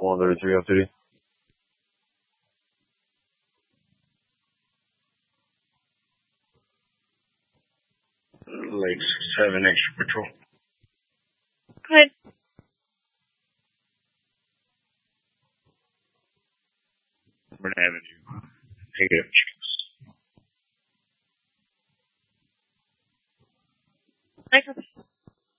133 off duty. Lake 7 extra patrol. Go ahead. Burn Avenue. Negative checks. I copy.